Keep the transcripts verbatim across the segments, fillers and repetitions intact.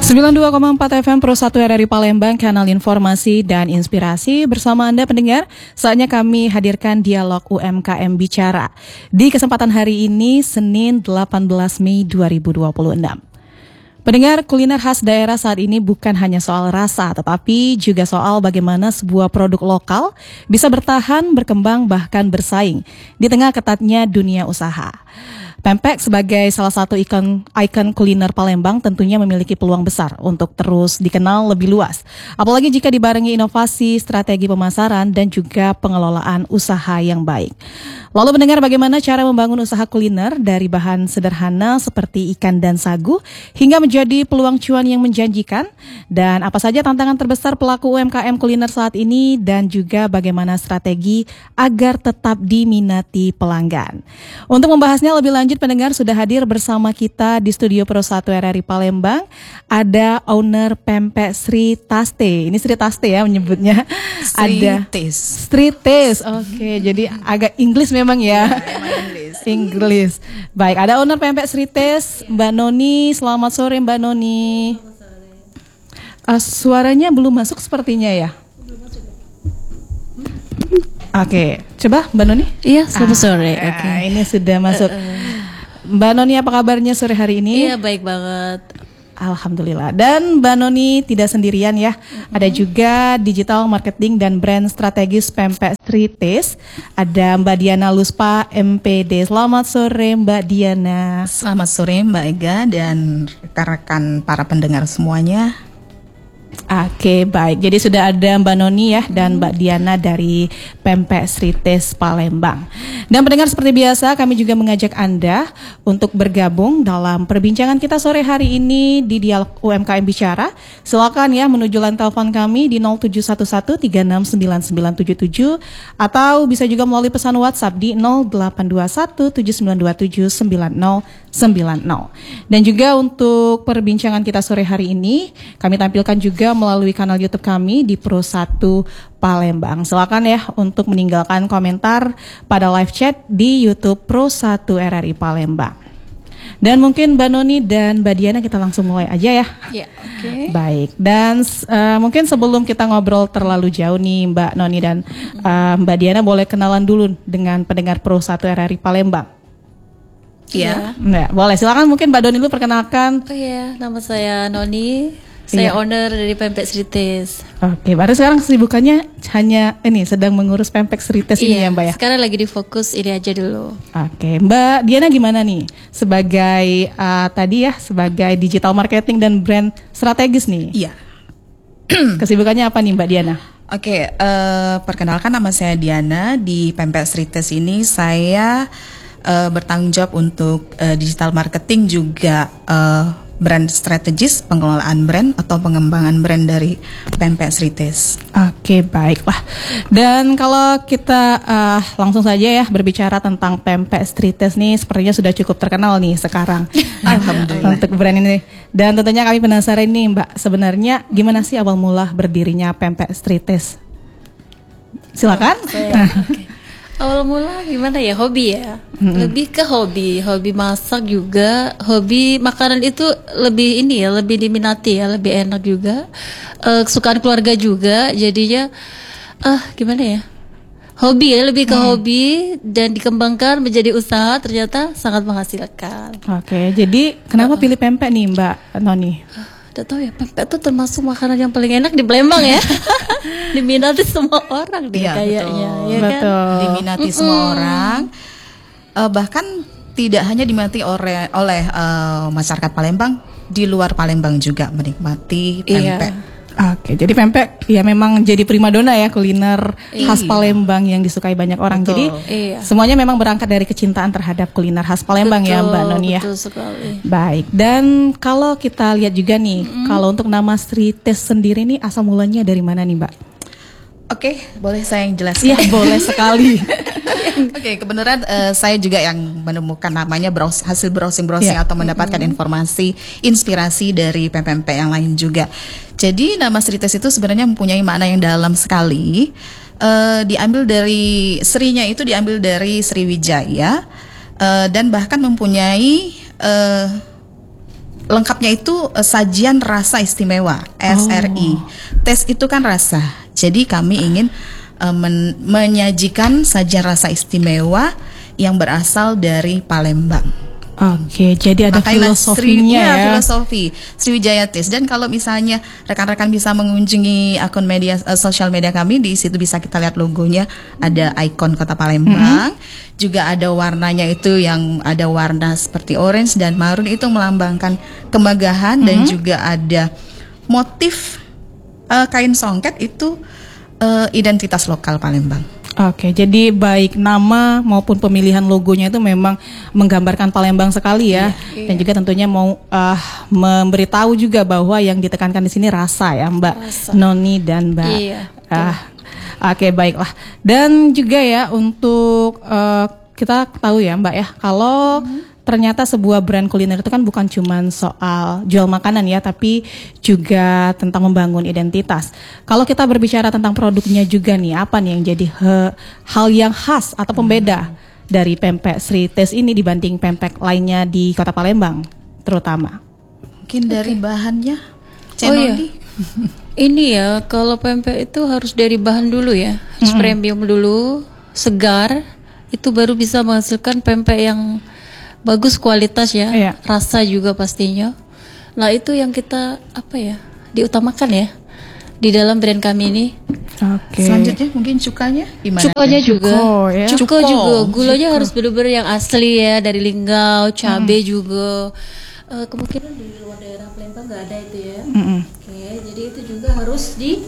sembilan puluh dua koma empat F M Pro satu R R I Palembang, kanal informasi dan inspirasi. Bersama Anda pendengar, saatnya kami hadirkan dialog U M K M Bicara. Di kesempatan hari ini, Senin delapan belas Mei dua ribu dua puluh enam. Pendengar, kuliner khas daerah saat ini bukan hanya soal rasa, tetapi juga soal bagaimana sebuah produk lokal bisa bertahan, berkembang, bahkan bersaing di tengah ketatnya dunia usaha. Pempek sebagai salah satu ikon ikon kuliner Palembang tentunya memiliki peluang besar untuk terus dikenal lebih luas. Apalagi jika dibarengi inovasi, strategi pemasaran, dan juga pengelolaan usaha yang baik. Lalu mendengar bagaimana cara membangun usaha kuliner dari bahan sederhana seperti ikan dan sagu hingga menjadi peluang cuan yang menjanjikan, dan apa saja tantangan terbesar pelaku U M K M kuliner saat ini, dan juga bagaimana strategi agar tetap diminati pelanggan. Untuk membahasnya lebih lanjut, pendengar, sudah hadir bersama kita di studio Pro satu R R I Palembang ada owner Pempek Sri Taste. Ini Sri Taste ya menyebutnya. Sri ada Taste. Sri Taste. Oke, okay, jadi agak Inggris memang ya. Inggris. Baik, ada owner Pempek Sri Taste, Mbak Noni. Selamat sore Mbak Noni. Uh, suaranya belum masuk sepertinya ya. Oke, okay. Coba Mbak Noni. Iya, selamat ah, sore. Oke. Okay. Ini sudah masuk. Uh, uh. Mbak Noni, apa kabarnya sore hari ini? Iya, baik banget. Alhamdulillah. Dan Mbak Noni tidak sendirian ya. Mm-hmm. Ada juga digital marketing dan brand strategis Pempek Sri Taste. Ada Mbak Diana Luspa, M P D. Selamat sore Mbak Diana. Selamat sore Mbak Ega dan rekan-rekan para pendengar semuanya. Oke, baik. Jadi sudah ada Mbak Noni ya dan Mbak Diana dari Pempek Sri Taste Palembang. Dan pendengar, seperti biasa kami juga mengajak Anda untuk bergabung dalam perbincangan kita sore hari ini di Dialog U M K M Bicara. Silakan ya menuju line telepon kami di nol tujuh satu satu tiga enam sembilan sembilan tujuh tujuh atau bisa juga melalui pesan WhatsApp di nol delapan dua satu tujuh sembilan dua tujuh sembilan nol sembilan nol. Dan juga untuk perbincangan kita sore hari ini kami tampilkan juga melalui kanal YouTube kami di Pro satu Palembang. Silakan ya untuk meninggalkan komentar pada live chat di YouTube Pro satu R R I Palembang. Dan mungkin Mbak Noni dan Mbak Diana kita langsung mulai aja ya. Iya, oke. Okay. Baik. Dan uh, mungkin sebelum kita ngobrol terlalu jauh nih Mbak Noni dan uh, Mbak Diana, boleh kenalan dulu dengan pendengar Pro satu R R I Palembang. Iya. Nah, boleh. Silakan mungkin Mbak Noni dulu perkenalkan. Oh iya, nama saya Noni. Saya iya. owner dari Pempek Sri Taste. Oke, baru sekarang kesibukannya hanya ini sedang mengurus Pempek Sri Taste iya, ini ya Mbak ya? Sekarang lagi difokus ini aja dulu. Oke, Mbak Diana gimana nih sebagai uh, tadi ya sebagai digital marketing dan brand strategis nih? Iya. Kesibukannya apa nih Mbak Diana? Oke, uh, perkenalkan nama saya Diana. Di Pempek Sri Taste ini saya uh, bertanggung jawab untuk uh, digital marketing juga uh, brand strategis, pengelolaan brand atau pengembangan brand dari Pempek Sri Taste. Oke, baiklah. Dan kalau kita uh, langsung saja ya berbicara tentang Pempek Sri Taste nih, sepertinya sudah cukup terkenal nih sekarang. Alhamdulillah. Untuk brand ini. Dan tentunya kami penasaran nih Mbak, sebenarnya gimana sih awal mula berdirinya Pempek Sri Taste? Silakan. Oh, saya, okay. Awal mula gimana ya, hobi ya, mm-hmm. lebih ke hobi, hobi masak juga, hobi makanan itu lebih ini ya, lebih diminati ya, lebih enak juga, uh, kesukaan keluarga juga, jadinya, ah uh, gimana ya, hobi ya, lebih ke hmm. hobi dan dikembangkan menjadi usaha, ternyata sangat menghasilkan. Oke, jadi kenapa uh, pilih pempek nih Mbak Noni? Tidak tahu ya, pempek itu termasuk makanan yang paling enak di Palembang ya. Diminati semua orang deh iya, kayaknya, betul. ya betul. kan? Diminati mm-hmm. semua orang. Uh, bahkan tidak hanya diminati oleh oleh uh, masyarakat Palembang, di luar Palembang juga menikmati pempek. Iya. Oke, jadi pempek ya memang jadi primadona ya, kuliner iya. khas Palembang yang disukai banyak orang. Betul. Jadi iya. semuanya memang berangkat dari kecintaan terhadap kuliner khas Palembang. Betul, ya Mbak Noni ya. Betul sekali. Baik, dan kalau kita lihat juga nih, mm-hmm. kalau untuk nama Sri Taste sendiri nih asal mulanya dari mana nih Mbak? Oke, boleh saya yang jelaskan? Iya, boleh sekali. Oke, kebenaran uh, saya juga yang menemukan namanya browse, hasil browsing-browsing yeah. atau mendapatkan mm-hmm. informasi, inspirasi dari pempek yang lain juga. Jadi nama Sri Taste itu sebenarnya mempunyai makna yang dalam sekali. Uh, diambil dari Srinya itu diambil dari Sriwijaya uh, dan bahkan mempunyai uh, lengkapnya itu uh, sajian rasa istimewa S R I. Oh. Tes itu kan rasa. Jadi kami ingin uh, men- menyajikan sajian rasa istimewa yang berasal dari Palembang. Oke, jadi ada Makanya filosofinya Sri, ya. filosofi Sriwijaya Taste. Dan kalau misalnya rekan-rekan bisa mengunjungi akun media uh, sosial media kami, di situ bisa kita lihat logonya, ada ikon Kota Palembang, mm-hmm. juga ada warnanya itu yang ada warna seperti orange dan marun, itu melambangkan kemegahan, mm-hmm. dan juga ada motif uh, kain songket, itu uh, identitas lokal Palembang. Oke, jadi baik nama maupun pemilihan logonya itu memang menggambarkan Palembang sekali ya, iya, dan juga tentunya mau uh, memberitahu juga bahwa yang ditekankan di sini rasa ya, Mbak rasa. Noni dan Mbak. Iya. Uh, Oke, baiklah. Dan juga ya untuk uh, kita tahu ya, Mbak ya, kalau hmm. ternyata sebuah brand kuliner itu kan bukan cuma soal jual makanan ya, tapi juga tentang membangun identitas. Kalau kita berbicara tentang produknya juga nih, apa nih yang jadi he, hal yang khas atau pembeda hmm. dari pempek Sri Taste ini dibanding pempek lainnya di Kota Palembang terutama? Mungkin dari okay. bahannya, oh iya. Ini ya, kalau pempek itu harus dari bahan dulu ya, harus hmm. premium dulu, segar, itu baru bisa menghasilkan pempek yang bagus kualitas ya, iya. rasa juga pastinya. Nah itu yang kita apa ya diutamakan ya di dalam brand kami ini. Oke. Selanjutnya mungkin cukanya gimana? Cukanya juga, cuko, ya? cuko, cuko juga, gulanya cuko. harus benar-benar yang asli ya, dari linggau, cabai hmm. juga. Uh, kemungkinan di luar daerah Palembang nggak ada itu ya. Mm-mm. Oke, jadi itu juga harus di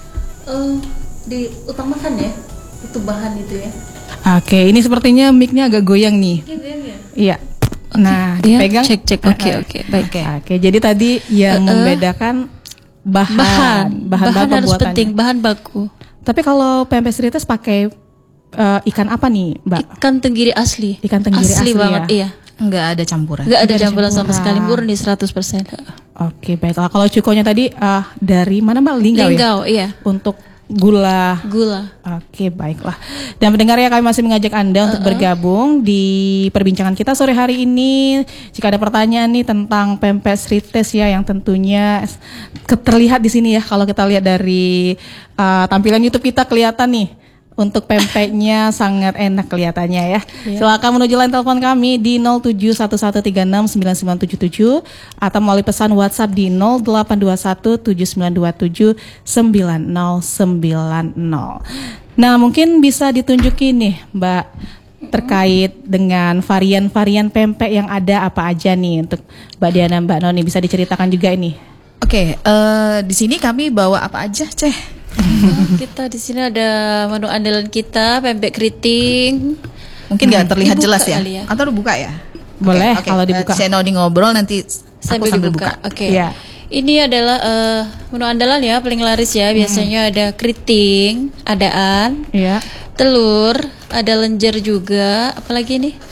uh, diutamakan ya, itu bahan itu ya. Oke, ini sepertinya mic-nya agak goyang nih. Iya. Okay. Nah, dipegang. Cek cek. Oke okay, oke. Okay. Baik. Oke, okay. okay, jadi tadi yang uh, membedakan bahan, bahan, bahan, bahan baku harus buatannya. penting, bahan baku. Tapi kalau pempek Sri Taste pakai uh, ikan apa nih, Mbak? Ikan tenggiri asli. Ikan tenggiri asli, asli banget, ya? Iya. Enggak ada campuran. Enggak ada campuran sama sekali, murni seratus persen. Oke, okay, baiklah. Kalau cukonya tadi uh, dari mana, Mbak? Linggau, Linggau ya? iya. Untuk gula. Gula. Oke, baiklah. Dan pendengar ya, kami masih mengajak Anda untuk uh-uh. bergabung di perbincangan kita sore hari ini. Jika ada pertanyaan nih tentang pempek Sri Taste ya, yang tentunya terlihat di sini ya. Kalau kita lihat dari uh, tampilan YouTube kita kelihatan nih, untuk pempeknya sangat enak kelihatannya ya. Yeah. Silakan menuju line telepon kami di nol tujuh satu satu tiga enam sembilan sembilan tujuh tujuh atau melalui pesan WhatsApp di nol delapan dua satu tujuh sembilan dua tujuh sembilan nol sembilan nol. Nah, mungkin bisa ditunjukin nih, Mbak, terkait dengan varian-varian pempek yang ada apa aja nih untuk Mbak Diana, Mbak Noni, bisa diceritakan juga ini. Oke, okay, uh, di sini kami bawa apa aja, Ceh? Kita di sini ada menu andalan kita, pempek keriting. Mungkin nggak hmm. terlihat dibuka jelas ya? ya? Atau dibuka ya? Boleh, okay, okay. Kalau dibuka. Saya uh, ngobrol nanti sambil aku sambil dibuka. buka. Oke. Okay. Yeah. Ini adalah uh, menu andalan ya, paling laris ya. Biasanya hmm. ada keriting, adaan, yeah. telur, ada lenjer juga. Apalagi nih?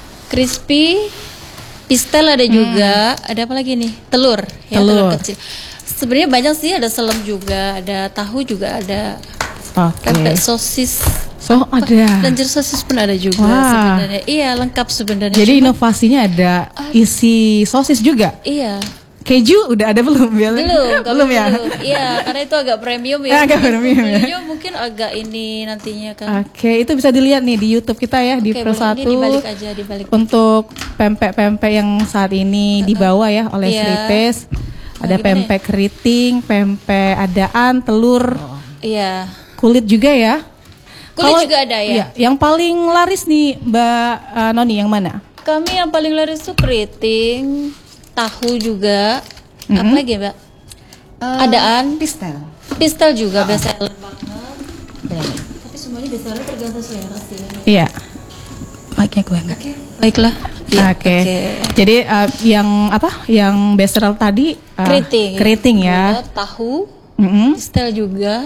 Crispy, pistel ada juga. Hmm. Ada apa lagi nih? Telur, ya, telur, telur kecil. Sebenarnya banyak sih, ada selem juga, ada tahu juga ada. Oke. Okay. Sosis. So ada. Lenjer sosis pun ada juga. Wah. Sebenarnya. Iya, lengkap sebenarnya. Jadi Cuma, inovasinya ada isi sosis juga. Iya. Keju udah ada belum? Belum, belum ya. Belum. Iya, karena itu agak premium ya. Agak premium ya. Kejunya mungkin agak ini nantinya kan. Oke, itu bisa dilihat nih di YouTube kita ya, di Pro satu. Ini dibalik aja, dibalik. Untuk pempek-pempek yang saat ini uh-uh. dibawa ya oleh iya. Sri Taste. Ada nah, pempek ya? Keriting, pempek adaan, telur. Oh. Iya. Kulit juga ya. Kulit Kalo, juga ada ya. Iya, yang paling laris nih Mbak uh, Noni yang mana? Kami yang paling laris tuh keriting, tahu juga. Mm-hmm. Apa lagi, Mbak? Uh, adaan, pistel. Pistel juga uh. best seller banget. Yeah. Tapi semuanya best seller tergantung selera sih. Iya. Mic-nya gue enggak. Okay. Baiklah. Oke. Okay. Okay. Jadi uh, yang apa? Yang best seller tadi uh, keriting. Keriting ya. Juga, tahu. Mm-hmm. Pistel juga.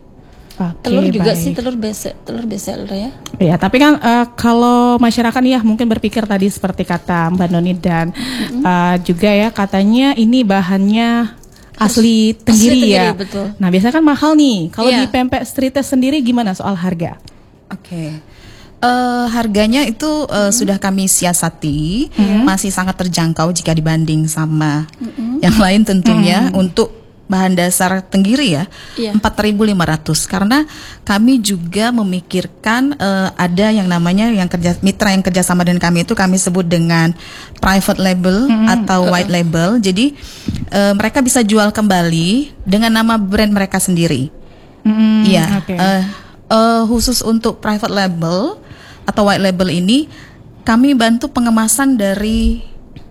Okay, telur juga baik. sih, telur best telur best seller ya. Iya, tapi kan uh, kalau masyarakat ya mungkin berpikir tadi seperti kata Mbak Noni dan mm-hmm. uh, juga ya katanya ini bahannya asli tenggiri, asli tenggiri ya. Betul. Nah, biasanya kan mahal nih. Kalau yeah. di pempek Sri Taste sendiri gimana soal harga? Oke. Okay. Uh, harganya itu uh, hmm. sudah kami siasati, hmm. masih sangat terjangkau jika dibanding sama hmm. yang lain tentunya. Hmm. Untuk bahan dasar tenggiri ya, yeah. empat ribu lima ratus. Karena kami juga memikirkan uh, ada yang namanya yang kerja mitra yang kerjasama dengan kami itu kami sebut dengan private label hmm. atau white label. Jadi uh, mereka bisa jual kembali dengan nama brand mereka sendiri. Iya. Hmm, okay. uh, uh, khusus untuk private label atau white label ini kami bantu pengemasan dari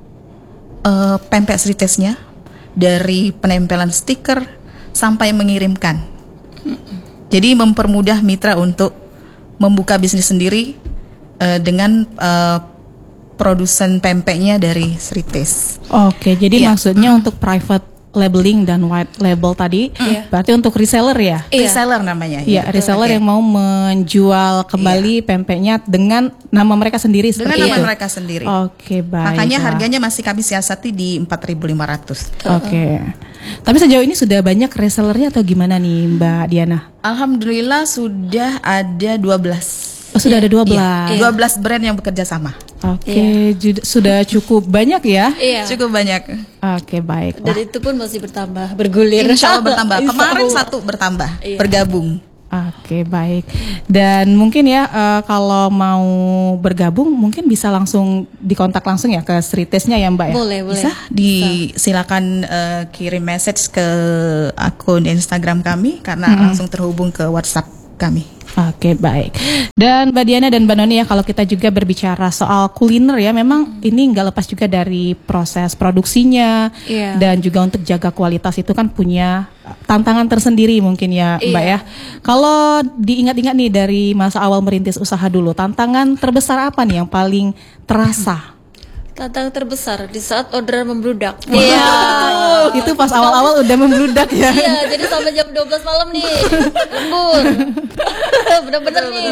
uh, pempek Sritesnya, dari penempelan stiker sampai mengirimkan. Jadi mempermudah mitra untuk membuka bisnis sendiri uh, dengan uh, produsen pempeknya dari Srites. Oke, jadi ya. maksudnya untuk private labeling dan white label tadi, yeah. berarti untuk reseller ya? Yeah. Reseller namanya. Iya, yeah, reseller okay. yang mau menjual kembali yeah. pempeknya dengan nama mereka sendiri. Dengan nama itu. mereka sendiri. Oke, okay, baik. Makanya harganya masih kami siasati di empat ribu lima ratus. Oke. Okay. Tapi sejauh ini sudah banyak resellernya atau gimana nih Mbak Diana? Alhamdulillah sudah ada dua belas. Oh, sudah ada dua belas. Iya. dua belas brand yang bekerja sama. Oke, okay. iya. Sudah cukup banyak ya? Iya. Cukup banyak. Oke, okay, baik. Dan itu pun masih bertambah, bergulir. Insya Allah bertambah. Kemarin satu bertambah, iya. bergabung. Oke, okay, baik. Dan mungkin ya uh, kalau mau bergabung mungkin bisa langsung dikontak langsung ya ke Sritesnya ya Mbak ya? Boleh, boleh. Bisa. Di silakan uh, kirim message ke akun Instagram kami karena hmm. langsung terhubung ke WhatsApp kami. Oke, baik. Dan Mbak Diana dan Mbak Noni ya, kalau kita juga berbicara soal kuliner ya, memang ini nggak lepas juga dari proses produksinya, yeah. dan juga untuk jaga kualitas itu kan punya tantangan tersendiri mungkin ya Mbak yeah. ya. Kalau diingat-ingat nih dari masa awal merintis usaha dulu, tantangan terbesar apa nih yang paling terasa? Tantangan terbesar di saat orderan membludak. Iya. Yeah. Itu pas awal-awal udah membludak ya. Iya, jadi sampai jam dua belas malam nih. Lembur. Bener-bener nih.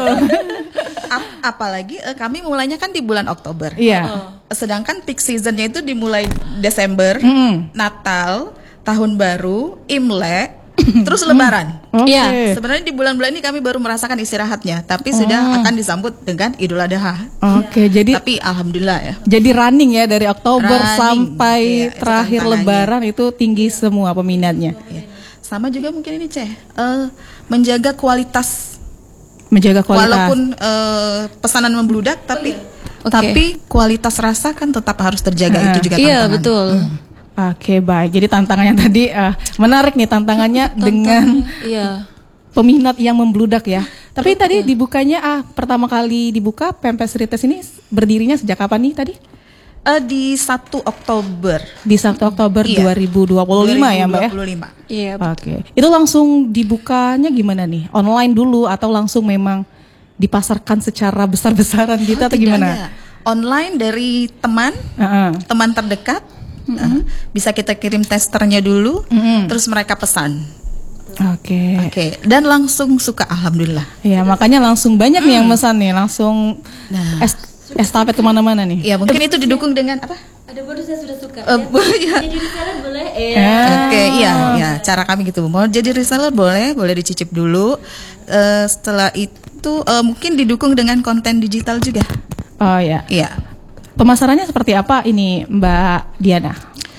Ap- apalagi eh, kami mulainya kan di bulan Oktober. Iya. Oh. Sedangkan peak seasonnya itu dimulai Desember, mm. Natal, Tahun Baru, Imlek, terus Lebaran. Iya. Okay. Sebenarnya di bulan-bulan ini kami baru merasakan istirahatnya, tapi oh. sudah akan disambut dengan Idul Adha. Oke, okay, jadi tapi alhamdulillah ya. Jadi running ya dari Oktober running, sampai ya, terakhir Lebaran itu tinggi semua peminatnya. Ya. Sama juga mungkin ini Ceh, uh, menjaga kualitas. Menjaga kualitas. Walaupun uh, pesanan membludak, tapi okay. tapi kualitas rasa kan tetap harus terjaga. Uh, itu juga tantangan. Iya betul. Hmm. Oke, baik. Jadi tantangannya tadi uh, menarik nih tantangannya Tantang, dengan iya. peminat yang membludak ya. Tapi Betul. tadi dibukanya ah pertama kali dibuka Pempek Srites ini berdirinya sejak kapan nih tadi? Uh, di satu Oktober. Di satu Oktober iya. dua ribu dua puluh lima ya, Mbak ya? dua ribu dua puluh lima. Iya. Oke. Itu langsung dibukanya gimana nih? Online dulu atau langsung memang dipasarkan secara besar-besaran gitu oh, atau gimana? Ada. Online dari teman, uh-uh. teman terdekat. Uh, bisa kita kirim testernya dulu, mm-hmm. terus mereka pesan. Oke. Okay. Oke. Okay. Dan langsung suka, alhamdulillah. Ya makanya langsung banyak mm. nih yang pesan nih, langsung nah. es estafet kemana-mana nih. Ya mungkin itu didukung dengan apa? Ada bonus saya sudah suka. Uh, ya. Jadi reseller boleh. Eh. Yeah. Oke, okay, iya, ya. Cara kami gitu. Mau jadi reseller boleh, boleh dicicip dulu. Uh, setelah itu uh, mungkin didukung dengan konten digital juga. Oh ya. Iya. Pemasarannya seperti apa ini Mbak Diana?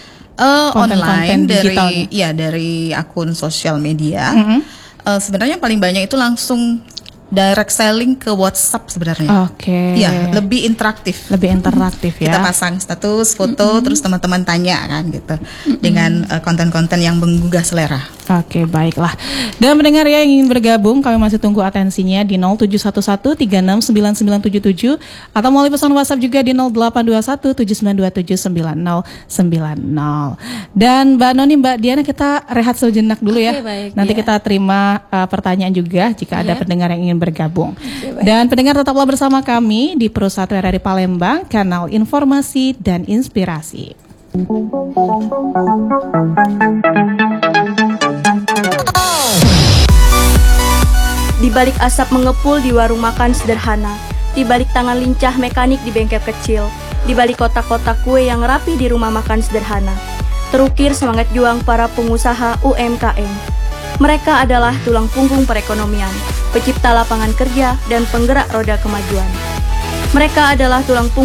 Uh, online dari ya dari akun sosial media. Mm-hmm. Uh, sebenarnya paling banyak itu langsung direct selling ke WhatsApp sebenarnya. Oke. Okay. Ya, lebih interaktif. Lebih interaktif ya. Kita pasang status, foto, mm-hmm. terus teman-teman tanya kan gitu. Mm-hmm. Dengan uh, konten-konten yang menggugah selera. Oke, okay, baiklah. Dan mendengar ya yang ingin bergabung, kami masih tunggu atensinya di nol tujuh satu satu tiga enam sembilan sembilan tujuh tujuh atau melalui pesan WhatsApp juga di nol delapan dua satu tujuh sembilan dua tujuh sembilan nol sembilan nol. Dan Mbak Noni, Mbak Diana, kita rehat sejenak dulu ya. Okay, baik, Nanti ya. kita terima uh, pertanyaan juga jika yeah. ada pendengar yang ingin bergabung. Okay, dan pendengar tetaplah bersama kami di Pro satu R R I Palembang, kanal informasi dan inspirasi. Di balik asap mengepul di warung makan sederhana, di balik tangan lincah mekanik di bengkel kecil, di balik kotak-kotak kue yang rapi di rumah makan sederhana, terukir semangat juang para pengusaha U M K M. Mereka adalah tulang punggung perekonomian. pencipta lapangan kerja, dan penggerak roda kemajuan. Mereka adalah tulang punggung